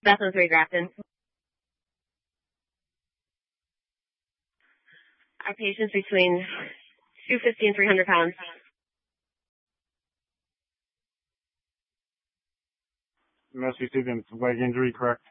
Bethel 3 Grafton. Our patient's between 250 and 300 pounds. Must be thinking it's leg injury, correct?